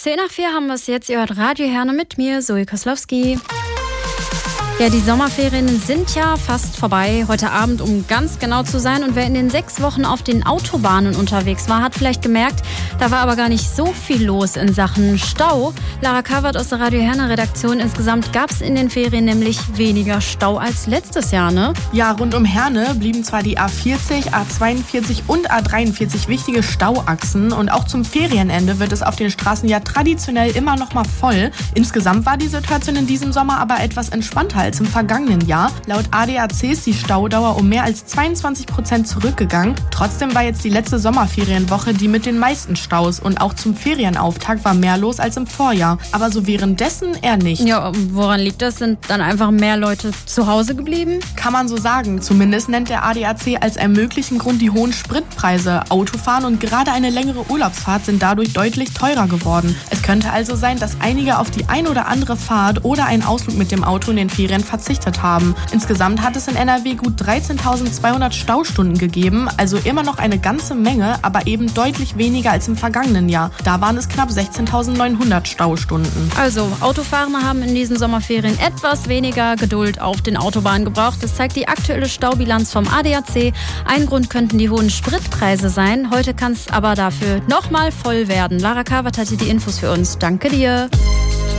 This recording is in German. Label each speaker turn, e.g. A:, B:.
A: 10:04 haben wir es jetzt. Ihr hört Radio Herne mit mir, Zoe Koslowski. Ja, die Sommerferien sind ja fast vorbei. Heute Abend, um ganz genau zu sein. Und wer in den 6 Wochen auf den Autobahnen unterwegs war, hat vielleicht gemerkt, da war aber gar nicht so viel los in Sachen Stau. Lara Kawert aus der Radio Herne Redaktion. Insgesamt gab es in den Ferien nämlich weniger Stau als letztes Jahr, ne?
B: Ja, rund um Herne blieben zwar die A40, A42 und A43 wichtige Stauachsen. Und auch zum Ferienende wird es auf den Straßen ja traditionell immer noch mal voll. Insgesamt war die Situation in diesem Sommer aber etwas entspannter als im vergangenen Jahr. Laut ADAC ist die Staudauer um mehr als 22% zurückgegangen. Trotzdem war jetzt die letzte Sommerferienwoche die mit den meisten Staus und auch zum Ferienauftakt war mehr los als im Vorjahr. Aber so währenddessen eher nicht.
A: Ja, woran liegt das? Sind dann einfach mehr Leute zu Hause geblieben?
B: Kann man so sagen. Zumindest nennt der ADAC als ermöglichen Grund die hohen Spritpreise. Autofahren und gerade eine längere Urlaubsfahrt sind dadurch deutlich teurer geworden. Es könnte also sein, dass einige auf die ein oder andere Fahrt oder einen Ausflug mit dem Auto in den Ferien verzichtet haben. Insgesamt hat es in NRW gut 13.200 Staustunden gegeben, also immer noch eine ganze Menge, aber eben deutlich weniger als im vergangenen Jahr. Da waren es knapp 16.900 Staustunden.
A: Also, Autofahrer haben in diesen Sommerferien etwas weniger Geduld auf den Autobahnen gebraucht. Das zeigt die aktuelle Staubilanz vom ADAC. Ein Grund könnten die hohen Spritpreise sein. Heute kann es aber dafür nochmal voll werden. Lara Kawert hatte die Infos für uns. Danke dir.